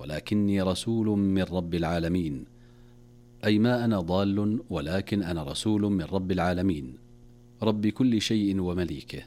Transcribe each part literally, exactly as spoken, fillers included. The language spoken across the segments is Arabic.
ولكني رسول من رب العالمين، أي ما أنا ضال ولكن أنا رسول من رب العالمين، رب كل شيء ومليكه،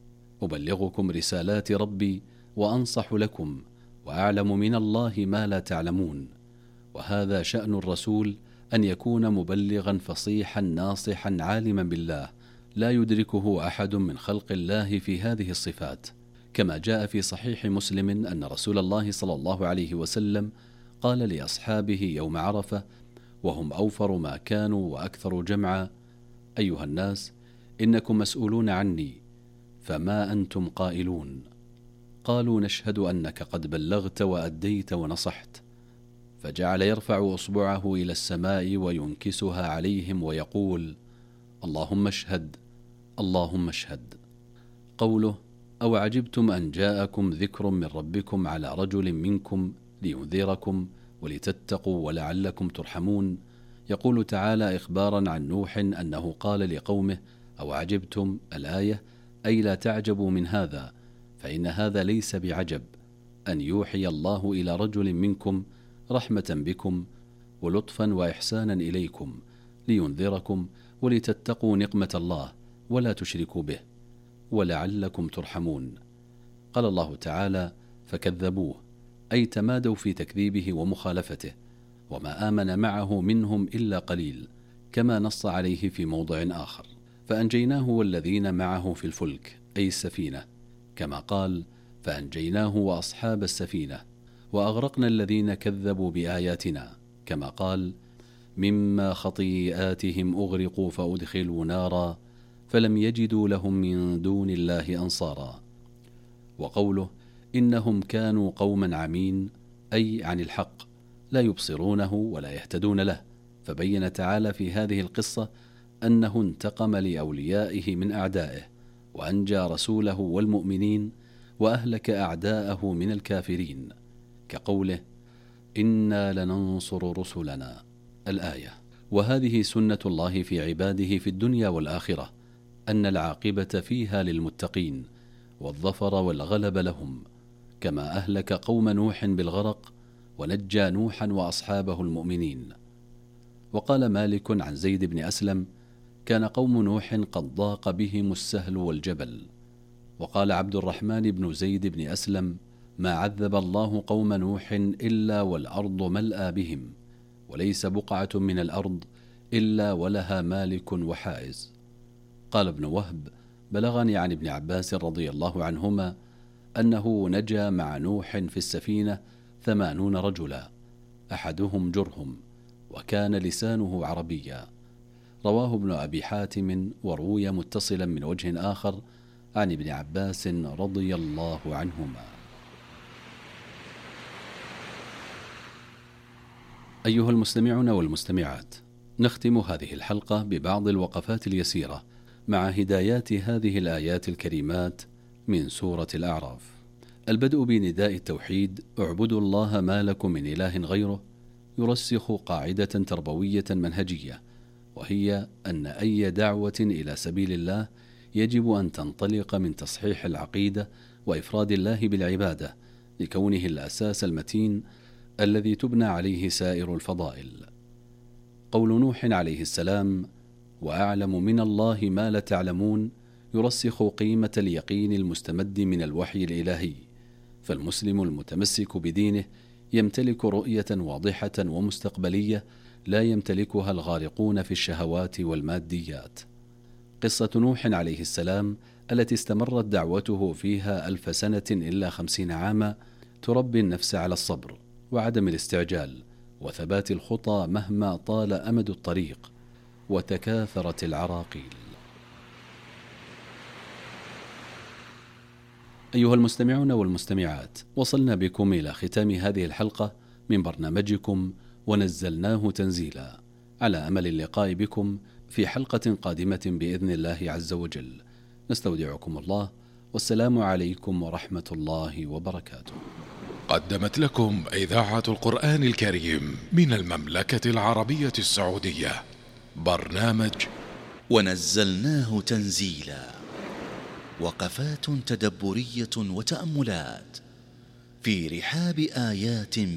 أبلغكم رسالات ربي وأنصح لكم، وأعلم من الله ما لا تعلمون. وهذا شأن الرسول، أن يكون مبلغا فصيحا ناصحا عالما بالله، لا يدركه أحد من خلق الله في هذه الصفات، كما جاء في صحيح مسلم أن رسول الله صلى الله عليه وسلم قال لأصحابه يوم عرفة وهم أوفر ما كانوا وأكثر جمعا: أيها الناس، إنكم مسؤولون عني، فما أنتم قائلون؟ قالوا: نشهد أنك قد بلغت وأديت ونصحت. فجعل يرفع أصبعه إلى السماء وينكسها عليهم ويقول: اللهم اشهد، اللهم اشهد. قوله: أو عجبتم أن جاءكم ذكر من ربكم على رجل منكم لينذركم ولتتقوا ولعلكم ترحمون، يقول تعالى إخبارا عن نوح أنه قال لقومه: أو عجبتم الآية، أي لا تعجبوا من هذا، فإن هذا ليس بعجب، أن يوحي الله إلى رجل منكم رحمة بكم ولطفا وإحسانا إليكم، لينذركم ولتتقوا نقمة الله ولا تشركوا به ولعلكم ترحمون. قال الله تعالى: فكذبوه، أي تمادوا في تكذيبه ومخالفته، وما آمن معه منهم إلا قليل، كما نص عليه في موضع آخر: فأنجيناه والذين معه في الفلك، أي السفينة، كما قال: فأنجيناه وأصحاب السفينة، وأغرقنا الذين كذبوا بآياتنا، كما قال: مما خطيئاتهم أغرقوا فأدخلوا نارا فلم يجدوا لهم من دون الله أنصارا. وقوله: إنهم كانوا قوما عمين، أي عن الحق، لا يبصرونه ولا يهتدون له. فبين تعالى في هذه القصة أنه انتقم لأوليائه من أعدائه، وأنجى رسوله والمؤمنين، وأهلك أعداءه من الكافرين، كقوله: إنا لننصر رسلنا، الآية. وهذه سنة الله في عباده في الدنيا والآخرة، أن العاقبة فيها للمتقين، والظفر والغلب لهم، كما أهلك قوم نوح بالغرق ونجى نوحا وأصحابه المؤمنين. وقال مالك عن زيد بن أسلم: كان قوم نوح قد ضاق بهم السهل والجبل. وقال عبد الرحمن بن زيد بن أسلم: ما عذب الله قوم نوح إلا والأرض ملأى بهم، وليس بقعة من الأرض إلا ولها مالك وحائز. قال ابن وهب: بلغني عن ابن عباس رضي الله عنهما أنه نجا مع نوح في السفينة ثمانون رجلا، أحدهم جرهم، وكان لسانه عربيا. رواه ابن أبي حاتم، وروي متصلا من وجه آخر عن ابن عباس رضي الله عنهما. أيها المستمعون والمستمعات، نختم هذه الحلقة ببعض الوقفات اليسيرة مع هدايات هذه الآيات الكريمات من سورة الأعراف. البدء بنداء التوحيد: اعبدوا الله ما لكم من إله غيره، يرسخ قاعدة تربوية منهجية، وهي أن أي دعوة إلى سبيل الله يجب أن تنطلق من تصحيح العقيدة وإفراد الله بالعبادة، لكونه الأساس المتين الذي تبنى عليه سائر الفضائل. قول نوح عليه السلام: وأعلم من الله ما لا تعلمون، يرسخ قيمة اليقين المستمد من الوحي الإلهي، فالمسلم المتمسك بدينه يمتلك رؤية واضحة ومستقبلية لا يمتلكها الغارقون في الشهوات والماديات. قصة نوح عليه السلام التي استمرت دعوته فيها ألف سنة إلا خمسين عاما تربي النفس على الصبر وعدم الاستعجال وثبات الخطى مهما طال أمد الطريق وتكاثرت العراقيل. أيها المستمعون والمستمعات، وصلنا بكم إلى ختام هذه الحلقة من برنامجكم ونزلناه تنزيلا، على أمل اللقاء بكم في حلقة قادمة بإذن الله عز وجل. نستودعكم الله، والسلام عليكم ورحمة الله وبركاته. قدمت لكم إذاعة القرآن الكريم من المملكة العربية السعودية برنامج ونزلناه تنزيلا، وقفات تدبرية وتأملات في رحاب آيات